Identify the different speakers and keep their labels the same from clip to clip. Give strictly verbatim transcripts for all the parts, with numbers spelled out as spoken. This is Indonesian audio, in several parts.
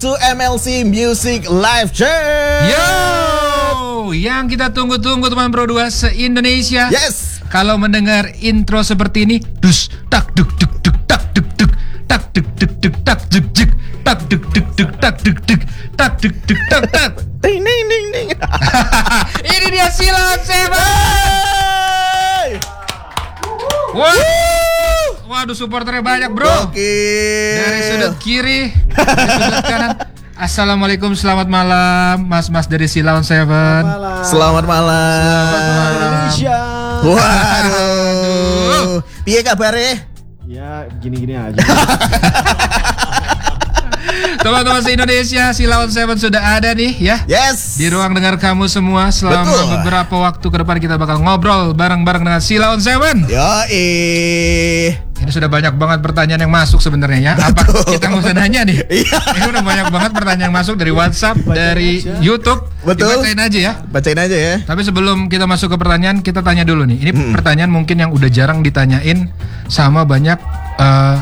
Speaker 1: to M L C Music Live Jam.
Speaker 2: Yo, yang kita tunggu-tunggu teman Pro dua se-Indonesia.
Speaker 1: Yes.
Speaker 2: Kalau mendengar intro seperti ini, dus tak duk duk duk tak duk duk tak duk duk duk tak duk duk tak duk duk duk tak duk duk tak duk duk tak tak.
Speaker 1: Ding ding ding ding.
Speaker 2: Ini dia Sheila on Seven. Wah. Waduh, supporternya banyak, bro.
Speaker 1: Oke.
Speaker 2: Dari sudut kiri, dari sudut kanan. Assalamualaikum, selamat malam, mas-mas dari Sheila on Seven.
Speaker 1: Selamat malam.
Speaker 2: Selamat malam.
Speaker 3: Indonesia.
Speaker 1: Waduh. Piye kabare?
Speaker 3: Ya gini-gini aja.
Speaker 2: Teman-teman se-Indonesia, Sheila on Seven sudah ada nih ya.
Speaker 1: Yes.
Speaker 2: Di ruang dengar kamu semua. Selama
Speaker 1: Betul.
Speaker 2: beberapa waktu ke depan kita bakal ngobrol bareng-bareng dengan Sheila on Seven.
Speaker 1: Yoi.
Speaker 2: Ini sudah banyak banget pertanyaan yang masuk sebenarnya ya. Apa kita nggak usah nanya nih?
Speaker 1: Iya.
Speaker 2: Ini udah banyak banget pertanyaan yang masuk dari WhatsApp, dari
Speaker 3: aja.
Speaker 2: YouTube.
Speaker 1: Betul.
Speaker 2: Dibacain aja ya.
Speaker 1: Bacain aja ya.
Speaker 2: Tapi sebelum kita masuk ke pertanyaan, kita tanya dulu nih. Ini
Speaker 1: Mm-mm.
Speaker 2: pertanyaan mungkin yang udah jarang ditanyain sama banyak. Uh,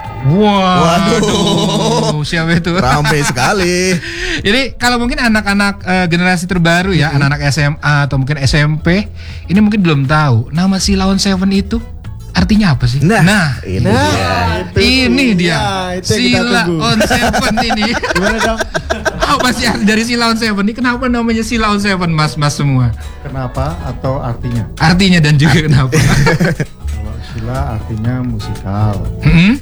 Speaker 2: Waduh, siapa itu?
Speaker 1: Ramai sekali.
Speaker 2: Jadi kalau mungkin anak-anak uh, generasi terbaru ya,
Speaker 1: Mm-hmm.
Speaker 2: anak-anak S M A atau mungkin S M P, ini mungkin belum tahu nama Sheila on Seven itu artinya apa sih?
Speaker 1: Nah, ini
Speaker 3: Nah,
Speaker 1: dia.
Speaker 3: itu
Speaker 2: ini
Speaker 3: tuh.
Speaker 2: dia
Speaker 3: Ya, itu yang kita
Speaker 2: Sheila
Speaker 3: tunggu.
Speaker 2: on Seven ini.
Speaker 3: Gimana dong?
Speaker 2: Apa sih arti dari Sheila on Seven ini? Kenapa namanya Sheila on Seven, mas-mas semua?
Speaker 4: Kenapa atau artinya?
Speaker 2: Artinya dan juga kenapa?
Speaker 4: Kalau Sheila artinya musikal.
Speaker 2: Hmm?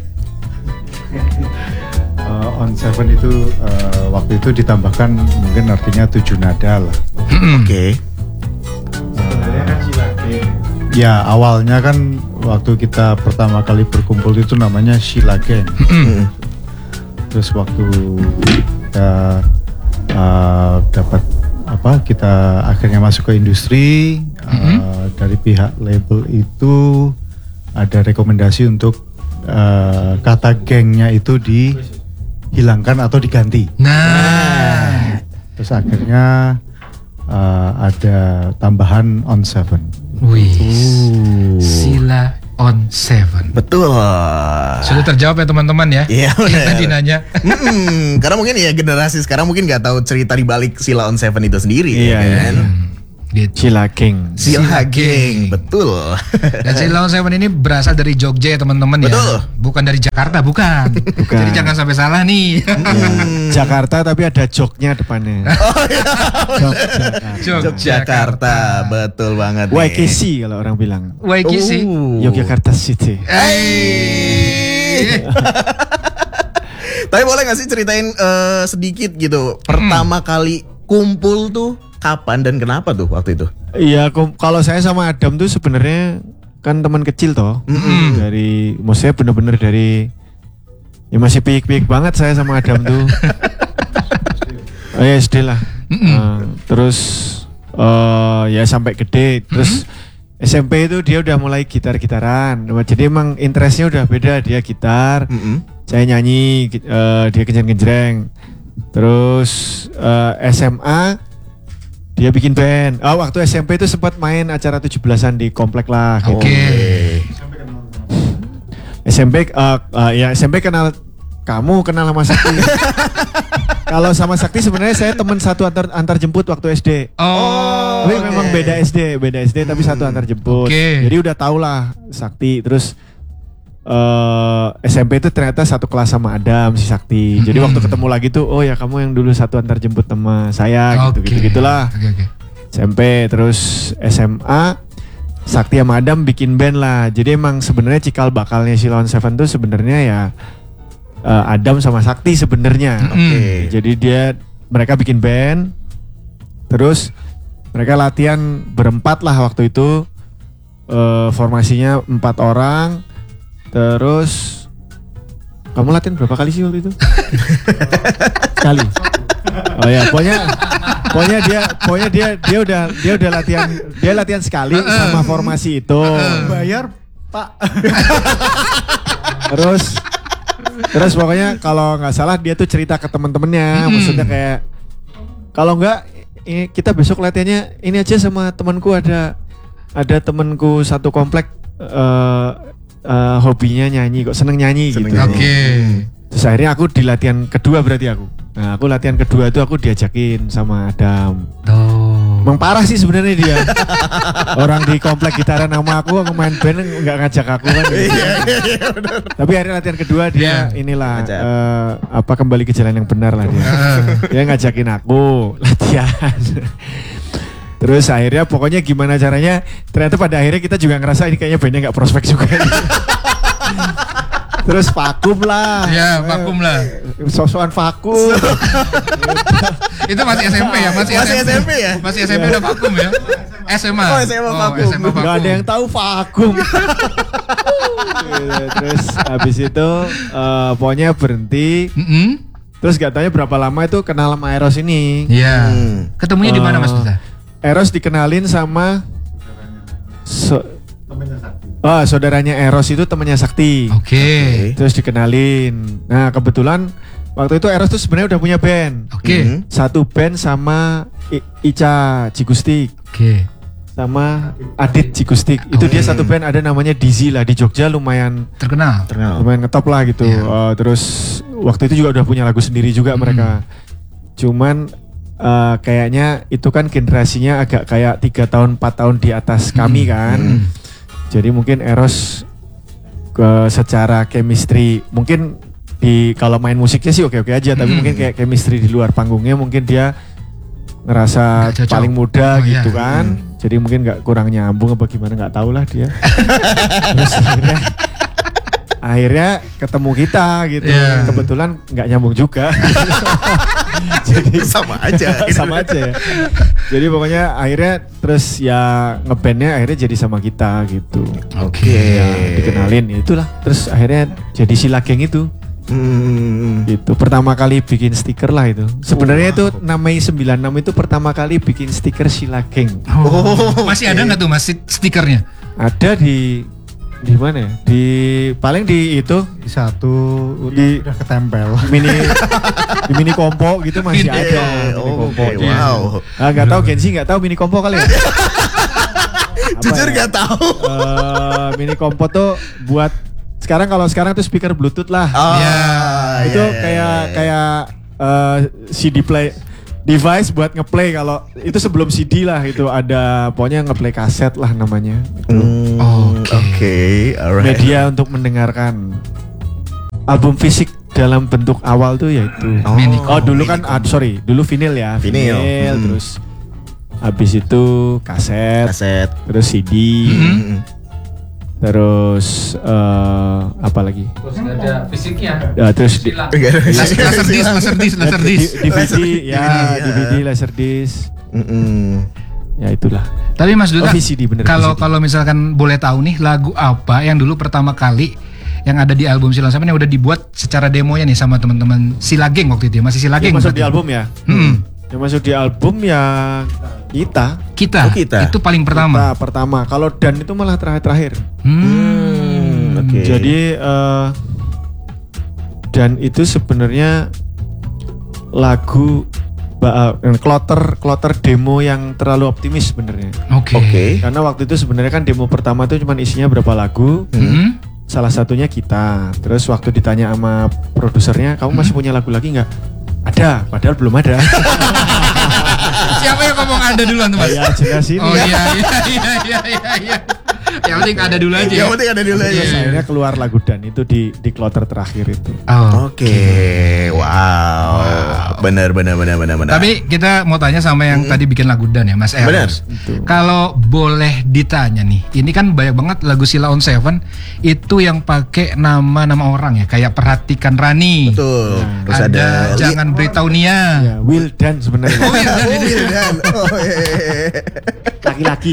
Speaker 4: Uh, on Seven itu uh, waktu itu ditambahkan mungkin artinya tujuh nada lah.
Speaker 2: Hmm.
Speaker 1: Oke.
Speaker 4: Sebenarnya kan Sheila Gang. Ya awalnya kan waktu kita pertama kali berkumpul itu namanya Sheila Gang.
Speaker 1: Mm.
Speaker 4: Terus waktu kita uh, dapat apa kita akhirnya masuk ke industri, uh, dari pihak label itu ada rekomendasi untuk uh, kata gengnya itu dihilangkan atau diganti.
Speaker 2: Nah,
Speaker 4: Terus akhirnya uh, ada tambahan on Seven.
Speaker 2: wih,
Speaker 1: Uh.
Speaker 2: Sheila on Seven.
Speaker 1: Betul.
Speaker 2: Sudah terjawab ya teman-teman ya?
Speaker 1: Iya,
Speaker 2: Yang
Speaker 1: benar.
Speaker 2: tadi nanya.
Speaker 1: Mm-mm, karena mungkin ya generasi sekarang mungkin nggak tahu cerita di balik Sheila on Seven itu sendiri,
Speaker 3: Iya,
Speaker 1: ya kan?
Speaker 2: Gitu.
Speaker 3: Sheila King.
Speaker 1: Sheila Gang, betul.
Speaker 2: Dan Sheila on Seven ini berasal dari Jogja ya teman-teman ya.
Speaker 1: Betul.
Speaker 2: Bukan dari Jakarta, bukan.
Speaker 3: Bukan.
Speaker 2: Jadi jangan sampai salah nih.
Speaker 1: Hmm.
Speaker 3: Jakarta tapi ada joknya depannya. Jogjakarta.
Speaker 1: Yogyakarta, betul banget. nih.
Speaker 3: Y K C kalau orang bilang.
Speaker 2: Y K C.
Speaker 1: Oh.
Speaker 3: Yogyakarta City.
Speaker 1: Hey. Tapi boleh gak sih ceritain eh, sedikit gitu, pertama kali kumpul tuh kapan dan kenapa tuh waktu itu?
Speaker 3: Iya, kom- kalau saya sama Adam tuh sebenarnya kan teman kecil toh.
Speaker 1: Mm-mm.
Speaker 3: Dari, maksudnya bener-bener dari, ya masih piik-piik banget saya sama Adam tuh. Oh ya S D lah. Nah, terus eh, ya sampai gede. Terus S M P itu dia udah mulai gitar-gitaran. Jadi emang interestnya udah beda. Dia gitar,
Speaker 1: Mm-mm.
Speaker 3: saya nyanyi, gi- eh, dia kenceng-kenceng. Terus eh, S M A dia bikin band. Oh, waktu S M P itu sempat main acara tujuh belasan di komplek lah. Gitu.
Speaker 2: Oke.
Speaker 3: S M P, eh, eh, ya S M P kenal kamu, kenal sama Sakti. Kalau sama Sakti sebenarnya saya teman satu antar antar jemput waktu S D.
Speaker 2: Oh.
Speaker 3: Tapi
Speaker 1: oke.
Speaker 3: memang beda S D, beda S D tapi satu antar jemput.
Speaker 2: Oke.
Speaker 3: Jadi udah tau lah Sakti. Terus eh S M P itu ternyata satu kelas sama Adam si Sakti. Jadi
Speaker 2: Hmm.
Speaker 3: waktu ketemu lagi tuh, oh ya kamu yang dulu satu antar jemput sama saya gitu
Speaker 2: Oke.
Speaker 3: gitu gitulah.
Speaker 2: Oke, oke.
Speaker 3: S M P terus S M A Sakti sama Adam bikin band lah. Jadi emang sebenarnya cikal bakalnya Sheila on Seven tuh sebenarnya ya eh, Adam sama Sakti sebenarnya.
Speaker 1: Oke.
Speaker 3: Jadi dia mereka bikin band, terus mereka latihan berempat lah waktu itu. Eh, formasinya empat orang. Terus kamu latihan berapa kali sih waktu itu? Sekali. Oh ya, pokoknya pokoknya dia pokoknya dia dia udah dia udah latihan dia latihan sekali sama formasi itu.
Speaker 4: Bayar Pak.
Speaker 3: Terus terus pokoknya kalau nggak salah dia tuh cerita ke temen-temennya,
Speaker 2: Hmm.
Speaker 3: maksudnya kayak kalau nggak ini kita besok latihannya ini aja sama temanku ada ada temanku satu komplek eh uh, hobinya nyanyi kok seneng nyanyi
Speaker 1: Seneng
Speaker 3: gitu.
Speaker 1: nyanyi.
Speaker 2: Oke.
Speaker 3: Terus akhirnya aku di latihan kedua berarti aku. Nah, aku latihan kedua itu aku diajakin sama Adam.
Speaker 2: Oh.
Speaker 3: Emang parah sih sebenarnya dia. Orang di komplek gitaran sama aku, aku main band nggak ngajak aku kan. Tapi hari latihan kedua dia
Speaker 2: Yeah.
Speaker 3: inilah
Speaker 1: Ngajak.
Speaker 3: eh, apa kembali ke jalan yang benar lah dia. Dia ngajakin aku latihan. Terus akhirnya pokoknya gimana caranya, ternyata pada akhirnya kita juga ngerasa ini kayaknya bandnya nggak prospek juga. Terus vakum lah.
Speaker 2: Ya, vakum lah.
Speaker 3: Sosokan vakum.
Speaker 2: Itu masih S M P ya, masih,
Speaker 1: Masih S M P ya?
Speaker 2: Masih S M P udah vakum ya? S M A.
Speaker 1: Oh, S M A vakum.
Speaker 2: S M A vakum.
Speaker 3: Gak ada yang tahu vakum. Gitu, terus habis itu eh, pokoknya berhenti.
Speaker 2: Mm-mm.
Speaker 3: Terus gak tanya berapa lama itu kenal sama Eros ini.
Speaker 2: Iya.
Speaker 1: Hmm.
Speaker 2: Ketemunya di mana Mas
Speaker 3: Eh,
Speaker 2: Duta?
Speaker 3: Eros dikenalin sama so- Oh, saudaranya Eros itu temannya Sakti.
Speaker 2: Oke.
Speaker 3: Terus dikenalin. Nah, kebetulan waktu itu Eros tuh sebenarnya udah punya band.
Speaker 2: Oke.
Speaker 1: Mhm.
Speaker 3: Satu band sama I- Ica Cigustik
Speaker 2: Oke.
Speaker 3: sama Adit Cigustik. Itu dia satu band ada namanya Dizzy lah di Jogja, lumayan
Speaker 2: Terkenal.
Speaker 1: Terkenal.
Speaker 3: lumayan ngetop lah gitu.
Speaker 2: Iya.
Speaker 3: Eh, terus waktu itu juga udah punya lagu sendiri juga
Speaker 2: Hmm.
Speaker 3: mereka. Cuman eh, kayaknya itu kan generasinya agak kayak tiga tahun empat tahun di atas kami kan.
Speaker 2: Hmm.
Speaker 3: Jadi mungkin Eros ke secara chemistry mungkin di kalau main musiknya sih oke-oke aja, tapi
Speaker 2: Hmm.
Speaker 3: mungkin kayak chemistry di luar panggungnya mungkin dia ngerasa
Speaker 2: Nggak cocok.
Speaker 3: paling muda
Speaker 2: Oh,
Speaker 3: gitu
Speaker 2: iya.
Speaker 3: kan. Jadi mungkin nggak kurang nyambung apa gimana nggak tahu lah dia. Terus akhirnya akhirnya ketemu kita gitu.
Speaker 2: Iya.
Speaker 3: Kebetulan nggak nyambung juga. Jadi
Speaker 1: Sama aja.
Speaker 3: sama aja ya. Jadi pokoknya akhirnya terus ya ngebandnya akhirnya jadi sama kita gitu.
Speaker 1: Oke.
Speaker 3: Ya, dikenalin ya itulah. Terus akhirnya jadi Sila Geng itu.
Speaker 1: Hmm.
Speaker 3: Itu pertama kali bikin stiker lah itu. Sebenarnya itu namanya sembilan enam itu pertama kali bikin stiker Sila Geng.
Speaker 2: Oh, masih ada nggak tuh Mas sti- stikernya?
Speaker 3: Ada di di mana ya? Di paling di itu
Speaker 4: Di satu
Speaker 3: Di-
Speaker 4: udah ketempel.
Speaker 3: mini di mini kompo gitu masih
Speaker 2: Mini-
Speaker 3: ada. Mini
Speaker 1: Oh,
Speaker 3: kompo.
Speaker 1: oke. Wow.
Speaker 3: Ah, nggak tahu Gensi nggak tahu mini kompo kali ya? Apa
Speaker 1: Jujur
Speaker 3: ya?
Speaker 1: gak tahu.
Speaker 3: Eh, mini kompo tuh buat sekarang kalau sekarang tuh speaker Bluetooth lah.
Speaker 1: Oh,
Speaker 2: Ya,
Speaker 3: itu
Speaker 1: iya, iya,
Speaker 3: kayak
Speaker 1: iya.
Speaker 3: kayak eh, C D play device buat ngeplay kalau itu sebelum C D lah itu ada pokoknya ngeplay kaset lah namanya.
Speaker 1: Hmm,
Speaker 2: Oke.
Speaker 1: Oke, alright.
Speaker 3: Media untuk mendengarkan album fisik dalam bentuk awal tuh yaitu
Speaker 1: Oh,
Speaker 2: Mini
Speaker 3: oh dulu kan ah, sorry dulu vinil ya
Speaker 1: Vinil. Hmm.
Speaker 3: terus habis itu kaset,
Speaker 1: Kaset.
Speaker 3: terus C D
Speaker 1: Hmm.
Speaker 3: terus eh, apa lagi
Speaker 2: Terus ada fisiknya.
Speaker 3: ya, terus di,
Speaker 2: Laser disc, laser disc, laser
Speaker 3: di-
Speaker 2: disc.
Speaker 3: D V D ya
Speaker 1: D V D,
Speaker 3: D V D
Speaker 1: ya.
Speaker 3: laserdisc
Speaker 1: Mm-mm.
Speaker 3: ya itulah.
Speaker 2: Tapi Mas Duta,
Speaker 3: Oh, V C D bener,
Speaker 2: kalau
Speaker 3: V C D.
Speaker 2: kalau misalkan boleh tahu nih lagu apa yang dulu pertama kali yang ada di album Sila Seven yang udah dibuat secara demonya nih sama teman-teman Sila Geng waktu itu ya, masih Sila
Speaker 3: Yang
Speaker 2: Geng
Speaker 3: masuk di
Speaker 2: berarti?
Speaker 3: album ya
Speaker 2: Hmm.
Speaker 3: yang masuk di album ya kita
Speaker 2: Kita,
Speaker 1: Oh, kita.
Speaker 2: itu paling pertama.
Speaker 3: Kita pertama kalau Dan itu malah terakhir-terakhir.
Speaker 2: Hmm.
Speaker 1: Oke.
Speaker 3: Jadi eh, Dan itu sebenarnya lagu ba- eh, kloter kloter demo yang terlalu optimis sebenarnya.
Speaker 2: Oke.
Speaker 1: Oke.
Speaker 3: Karena waktu itu sebenarnya kan demo pertama itu cuma isinya berapa lagu.
Speaker 2: Hmm.
Speaker 3: Salah satunya kita. Terus waktu ditanya sama produsernya, kamu masih punya lagu lagi nggak? Ada, padahal belum ada.
Speaker 2: Siapa yang ngomong ada duluan tuh Mas?
Speaker 3: Ya jelas ini.
Speaker 2: Oh iya iya iya iya iya. iya. Yang penting ada dulu aja.
Speaker 1: Yang penting ada dulu aja.
Speaker 3: Terus akhirnya keluar lagu Dan itu di di kloter terakhir itu.
Speaker 2: Oh.
Speaker 1: Oke, wow. Benar, benar, benar, benar, benar.
Speaker 2: Tapi kita mau tanya sama yang tadi bikin lagu Dan ya Mas Eros.
Speaker 1: Benar.
Speaker 3: Itu.
Speaker 2: Kalau boleh ditanya nih, ini kan banyak banget lagu Sila on Seven itu yang pakai nama-nama orang ya, kayak Perhatikan Rani.
Speaker 1: betul. Terus
Speaker 2: ada,
Speaker 1: ada,
Speaker 2: Jangan Beritahu Nia.
Speaker 3: Ya, Will Dan sebenarnya.
Speaker 2: Oh iya, Dan
Speaker 1: Oh,
Speaker 2: ini.
Speaker 1: Wildan. Oh, iya, iya, iya.
Speaker 3: Laki-laki.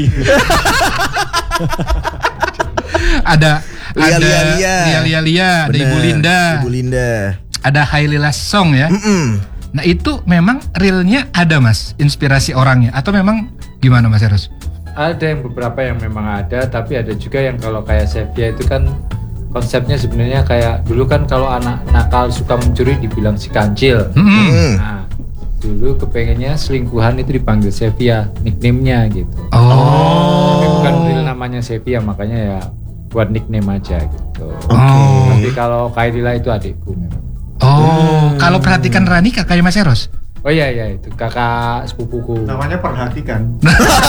Speaker 2: Ada
Speaker 1: Lia,
Speaker 2: ada
Speaker 1: Lia, Lia.
Speaker 2: Lia Lia Lia, ada
Speaker 1: Benar,
Speaker 2: Ibu Linda,
Speaker 1: Ibu Linda.
Speaker 2: ada Hailila Song ya.
Speaker 1: Mm-mm.
Speaker 2: Nah itu memang realnya ada Mas, inspirasi orangnya atau memang gimana Mas Eros?
Speaker 5: Ada yang beberapa yang memang ada, tapi ada juga yang kalau kayak Sepia itu kan konsepnya sebenarnya kayak dulu kan kalau anak nakal suka mencuri dibilang si kancil.
Speaker 2: Mm-mm.
Speaker 1: Mm.
Speaker 5: Nah, dulu kepengennya selingkuhan itu dipanggil Sepia, nickname-nya gitu.
Speaker 2: Oh.
Speaker 5: Tapi bukan real namanya Sepia, makanya ya buat nickname aja gitu.
Speaker 2: Oh.
Speaker 5: Tapi kalau Kairila itu adikku memang.
Speaker 2: Oh, kalau perhatikan Rani kakaknya Mas Eros.
Speaker 5: Oh iya iya itu kakak sepupuku.
Speaker 4: Namanya perhatikan.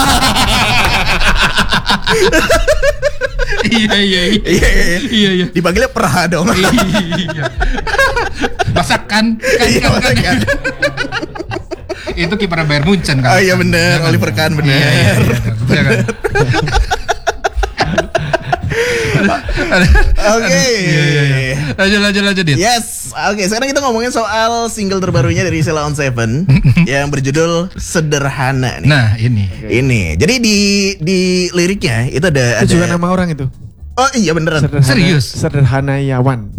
Speaker 2: Iya iya iya.
Speaker 1: Iya iya.
Speaker 2: Iya iya.
Speaker 1: Dipanggilnya Perha dong.
Speaker 2: Iya. Masakan kan
Speaker 1: Iya,
Speaker 2: kan, kan,
Speaker 1: masakan.
Speaker 2: Itu kiper Bayern Munchen kan.
Speaker 1: Oh iya bener, Oliver Kahn bener.
Speaker 2: Iya, iya, iya, iya, kan?
Speaker 1: Oke.
Speaker 2: Iya, iya, iya. Lanjut lanjut lanjut Dit.
Speaker 1: Yes, oke. Sekarang kita ngomongin soal single terbarunya dari Sheila on Seven yang berjudul Sederhana nih.
Speaker 2: Nah ini.
Speaker 1: Ini, jadi di di liriknya itu ada
Speaker 3: Itu
Speaker 1: ada.
Speaker 3: juga nama orang itu.
Speaker 1: Oh iya beneran.
Speaker 3: Sederhana,
Speaker 2: Serius?
Speaker 3: Sederhanayawan.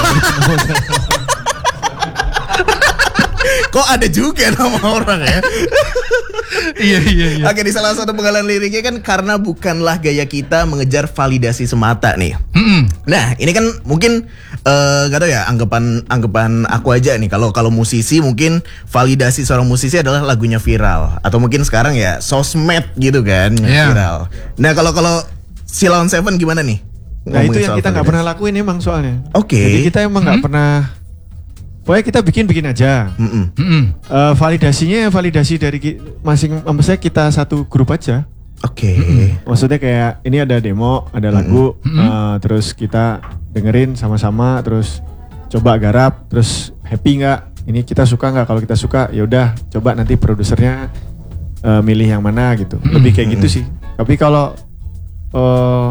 Speaker 1: Kok ada juga nama orang ya?
Speaker 2: Iya iya iya.
Speaker 1: Oke, di salah satu penggalan liriknya kan karena bukanlah gaya kita mengejar validasi semata nih.
Speaker 2: Mm-mm.
Speaker 1: Nah, ini kan mungkin eh gak tau ya anggapan anggapan aku aja nih kalau kalau musisi mungkin validasi seorang musisi adalah lagunya viral atau mungkin sekarang ya sosmed gitu kan yang
Speaker 2: Yeah.
Speaker 1: viral. Nah, kalau kalau Sheila on Seven gimana nih?
Speaker 3: Nah itu
Speaker 1: Ngomongin
Speaker 3: yang
Speaker 1: soal
Speaker 3: kita nggak
Speaker 1: validasi.
Speaker 3: pernah lakuin emang soalnya.
Speaker 1: Oke.
Speaker 3: Jadi kita emang nggak
Speaker 2: Hmm?
Speaker 3: pernah. Pokoknya kita bikin-bikin aja.
Speaker 1: Mm-mm.
Speaker 2: Mm-mm.
Speaker 3: Eh, validasinya validasi dari ki- masing, maksudnya kita satu grup aja.
Speaker 1: Oke.
Speaker 3: Maksudnya kayak ini ada demo, ada lagu, eh, terus kita dengerin sama-sama, terus coba garap, terus happy nggak? Ini kita suka nggak? Kalau kita suka, ya udah coba nanti produsernya eh, milih yang mana gitu. Lebih kayak gitu sih. Tapi kalau eh,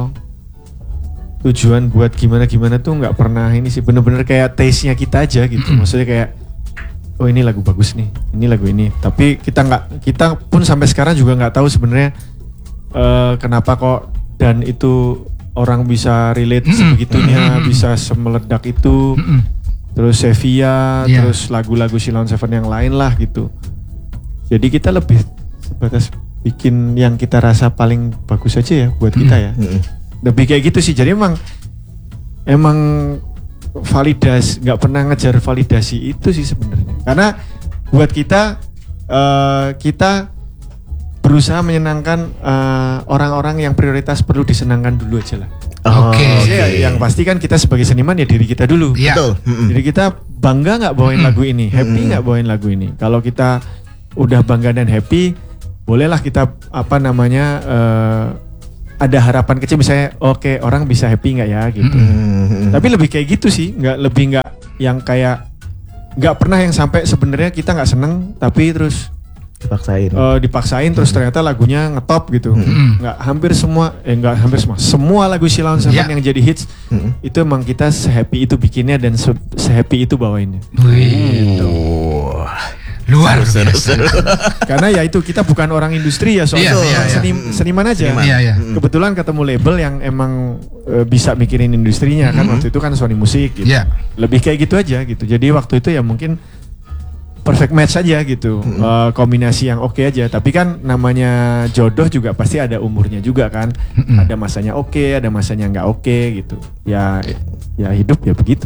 Speaker 3: tujuan buat gimana-gimana tuh nggak pernah ini sih. Bener-bener kayak taste-nya kita aja gitu. Maksudnya kayak oh ini lagu bagus nih, ini lagu ini. Tapi kita nggak, kita pun sampai sekarang juga nggak tahu sebenarnya eh, kenapa kok dan itu orang bisa relate
Speaker 2: Mm-mm.
Speaker 3: sebegitunya,
Speaker 2: Mm-mm.
Speaker 3: bisa semeledak itu.
Speaker 2: Mm-mm.
Speaker 3: Terus Sevilla,
Speaker 2: Iya.
Speaker 3: terus lagu-lagu Sheila on Seven yang lain lah gitu. Jadi kita lebih sebatas bikin yang kita rasa paling bagus aja ya buat kita ya.
Speaker 1: Mm-mm.
Speaker 3: Lebih kayak gitu sih. Jadi emang emang validasi, nggak pernah ngejar validasi itu sih sebenarnya. Karena buat kita eh, kita berusaha menyenangkan eh, orang-orang yang prioritas perlu disenangkan dulu aja lah.
Speaker 2: Oke.
Speaker 3: Maksudnya ya, yang pasti kan kita sebagai seniman ya diri kita dulu.
Speaker 2: Iya.
Speaker 1: Betul. Mm-mm.
Speaker 3: Jadi kita bangga nggak bawain lagu ini, happy nggak bawain lagu ini. Kalau kita udah bangga dan happy, bolehlah kita apa namanya eh, ada harapan kecil misalnya, oke orang bisa happy nggak ya gitu.
Speaker 1: Mm-mm.
Speaker 3: Tapi lebih kayak gitu sih, nggak lebih nggak yang kayak nggak pernah yang sampai sebenarnya kita nggak seneng tapi terus
Speaker 1: Dipaksain.
Speaker 3: eh, dipaksain terus ternyata lagunya ngetop gitu. Nggak hampir semua, eh nggak hampir semua, semua lagu Sheila on Seven
Speaker 2: Ya.
Speaker 3: yang jadi hits
Speaker 1: Mm-mm.
Speaker 3: itu emang kita sehappy itu bikinnya dan se- sehappy itu bawainnya.
Speaker 2: Wih,
Speaker 1: Oh.
Speaker 2: luar
Speaker 1: Seru,
Speaker 2: biasa.
Speaker 1: seru.
Speaker 3: Karena ya itu kita bukan orang industri ya soalnya
Speaker 2: Iya, iya, iya.
Speaker 3: seni- seniman aja.
Speaker 1: Seniman.
Speaker 2: Iya, iya.
Speaker 3: Kebetulan ketemu label yang emang e, bisa mikirin industrinya kan waktu itu kan Sony Music gitu.
Speaker 2: Iya.
Speaker 3: Lebih kayak gitu aja gitu. Jadi waktu itu ya mungkin perfect match aja gitu. E, kombinasi yang oke aja. Tapi kan namanya jodoh juga pasti ada umurnya juga kan. Ada masanya oke, ada masanya nggak oke gitu. Ya ya hidup ya begitu.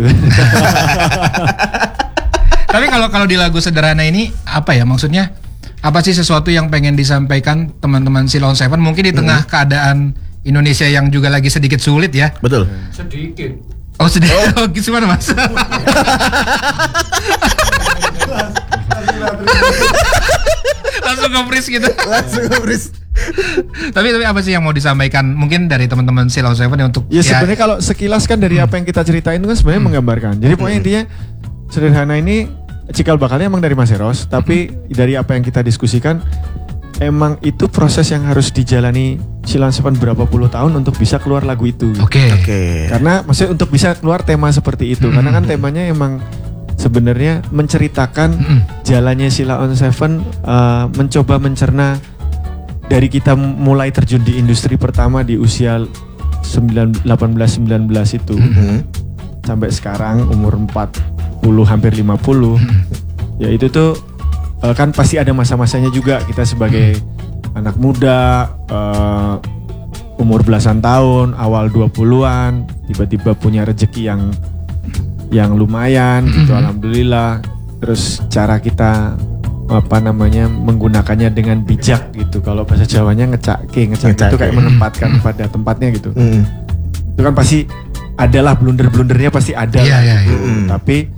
Speaker 2: Tapi kalau kalau di lagu Sederhana ini apa ya maksudnya? Apa sih sesuatu yang pengen disampaikan teman-teman Sheila on Seven mungkin di tengah keadaan Indonesia yang juga lagi sedikit sulit ya?
Speaker 1: Betul.
Speaker 5: Sedikit.
Speaker 2: Oh sedikit. Oh, gimana Mas? Langsung nge-freeze gitu.
Speaker 1: Langsung nge-freeze.
Speaker 2: tapi tapi apa sih yang mau disampaikan mungkin dari teman-teman Sheila on Seven ya untuk
Speaker 3: Ya sebenarnya kalau sekilas kan dari apa yang kita ceritain itu kan sebenarnya menggambarkan. Jadi pokoknya intinya Sederhana ini cikal bakalnya emang dari Mas Eros, tapi dari apa yang kita diskusikan emang itu proses yang harus dijalani Sheila on Seven berapa puluh tahun untuk bisa keluar lagu itu.
Speaker 2: Oke.
Speaker 1: Oke.
Speaker 3: Karena maksudnya untuk bisa keluar tema seperti itu, karena kan temanya emang sebenarnya menceritakan
Speaker 2: Mm-mm.
Speaker 3: jalannya Sheila on Seven uh, mencoba mencerna dari kita mulai terjun di industri pertama di usia sembilan, delapan belas sembilan belas itu
Speaker 1: Mm-mm.
Speaker 3: sampai sekarang umur empat puluh hampir lima puluh. Ya itu tuh uh, kan pasti ada masa-masanya juga kita sebagai anak muda uh, umur belasan tahun, awal dua puluhan, tiba-tiba punya rezeki yang yang lumayan gitu, alhamdulillah. Terus cara kita apa namanya menggunakannya dengan bijak gitu. Kalau bahasa Jawanya ngecake, ngecake itu
Speaker 1: Ngecake.
Speaker 3: kayak menempatkan pada tempatnya gitu.
Speaker 1: Mm.
Speaker 3: Itu kan pasti adalah blunder-blundernya pasti ada.
Speaker 2: Iya,
Speaker 3: lah
Speaker 2: iya,
Speaker 3: gitu.
Speaker 1: iya.
Speaker 3: Tapi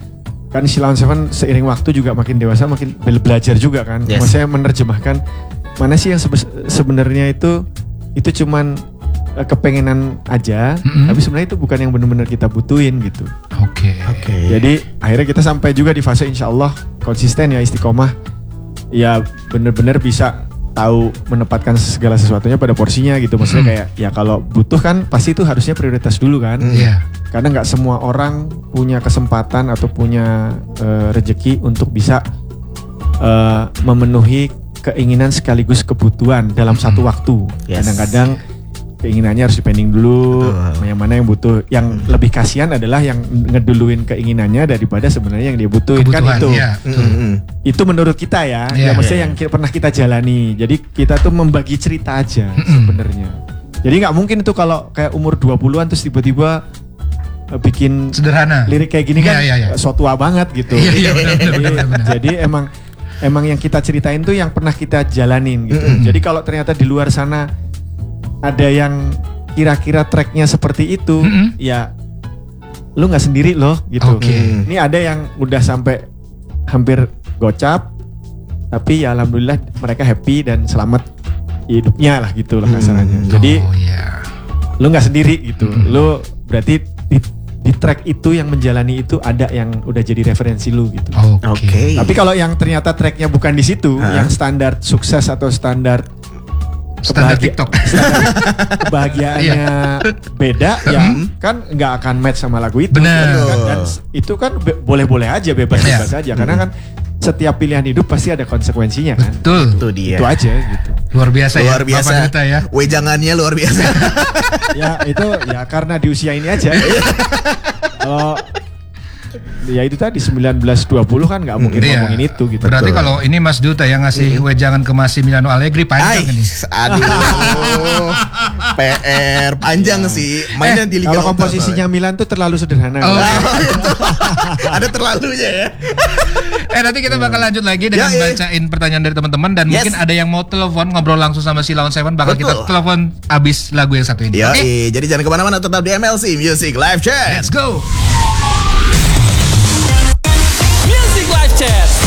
Speaker 3: kan Sheila on Seven seiring waktu juga makin dewasa makin bel- belajar juga kan.
Speaker 1: Yes.
Speaker 3: Maksudnya menerjemahkan mana sih yang sebe- sebenarnya itu itu cuman eh, kepengenan aja,
Speaker 2: Mm-mm.
Speaker 3: tapi sebenarnya itu bukan yang benar-benar kita butuhin gitu.
Speaker 2: Oke.
Speaker 1: Oke.
Speaker 3: Jadi akhirnya kita sampai juga di fase insya Allah konsisten ya istiqomah, ya benar-benar bisa tahu menempatkan segala sesuatunya pada porsinya gitu. Maksudnya
Speaker 2: Mm.
Speaker 3: kayak ya kalau butuh kan pasti itu harusnya prioritas dulu kan.
Speaker 2: Iya.
Speaker 3: Karena nggak semua orang punya kesempatan atau punya eh, rezeki untuk bisa eh, memenuhi keinginan sekaligus kebutuhan dalam satu waktu.
Speaker 1: Yes.
Speaker 3: Kadang-kadang keinginannya harus dipending dulu.
Speaker 1: Betul.
Speaker 3: Yang mana yang butuh, yang lebih kasihan adalah yang ngeduluin keinginannya daripada sebenarnya yang dia butuhin. Kan
Speaker 2: Kebutuhan,
Speaker 3: itu.
Speaker 2: iya, betul.
Speaker 1: Mm-mm.
Speaker 3: Itu menurut kita ya,
Speaker 2: Iya.
Speaker 3: ya maksudnya
Speaker 1: Iya.
Speaker 3: yang ki- pernah kita jalani. Jadi kita tuh membagi cerita aja sebenarnya. Jadi nggak mungkin itu kalau kayak umur dua puluhan terus tiba-tiba eh, bikin
Speaker 2: Sederhana.
Speaker 3: lirik kayak gini kan
Speaker 2: Iya, iya, iya.
Speaker 3: so tua banget gitu.
Speaker 2: Iya, iya, benar, benar,
Speaker 3: Jadi-
Speaker 2: benar, benar.
Speaker 3: Jadi emang emang yang kita ceritain tuh yang pernah kita jalanin gitu.
Speaker 1: Mm-mm.
Speaker 3: Jadi kalau ternyata di luar sana ada yang kira-kira tracknya seperti itu,
Speaker 2: Mm-mm.
Speaker 3: ya lu nggak sendiri loh gitu.
Speaker 2: Oke.
Speaker 3: Ini ada yang udah sampai hampir gocap, tapi ya alhamdulillah mereka happy dan selamat hidupnya lah gitu lah kasarannya.
Speaker 1: Hmm.
Speaker 3: Jadi
Speaker 2: Oh iya.
Speaker 3: lu nggak sendiri gitu. Lu berarti di, di track itu yang menjalani itu ada yang udah jadi referensi lu gitu.
Speaker 2: Oke.
Speaker 1: Oke.
Speaker 3: Tapi kalau yang ternyata tracknya bukan di situ,
Speaker 1: Hah?
Speaker 3: yang standar sukses atau standar
Speaker 2: Standar
Speaker 3: kebahagia-
Speaker 2: TikTok.
Speaker 3: standar kebahagiaannya beda, ya kan nggak akan match sama lagu itu.
Speaker 2: Benar.
Speaker 3: Kan, dan s- itu kan be- boleh-boleh aja, bebas-bebas aja. Karena kan setiap pilihan hidup pasti ada konsekuensinya kan.
Speaker 2: Betul.
Speaker 1: Itu dia.
Speaker 3: Itu aja gitu.
Speaker 2: Luar biasa
Speaker 1: Luar
Speaker 2: ya.
Speaker 1: biasa.
Speaker 2: Bapak Duta ya.
Speaker 1: Wejangannya luar biasa.
Speaker 3: Ya itu ya karena di usia ini aja. Kalau ya itu tadi sembilan belas dua puluh kan nggak mungkin
Speaker 2: Iya.
Speaker 3: ngomongin itu gitu.
Speaker 2: Berarti kalau ini Mas Duta yang ngasih wejangan ke Massimiliano Allegri panjang
Speaker 1: Ay,
Speaker 2: ini.
Speaker 1: aduh. P R panjang sih. Mainnya di Liga
Speaker 3: Kalau
Speaker 1: Lokal
Speaker 3: komposisinya Milan tuh terlalu sederhana.
Speaker 2: Oh.
Speaker 1: soalnya. Ada terlalunya ya.
Speaker 2: Eh nanti kita bakal lanjut lagi dengan
Speaker 1: Ya, ya.
Speaker 2: bacain pertanyaan dari teman-teman dan
Speaker 1: Yes.
Speaker 2: mungkin ada yang mau telepon ngobrol langsung sama Sheila on Seven bakal
Speaker 1: Betul.
Speaker 2: kita telepon abis lagu yang satu ini.
Speaker 1: Ya,
Speaker 2: Oke?
Speaker 1: jadi jangan kemana-mana, tetap di M L C Music Live Chat.
Speaker 2: Let's go.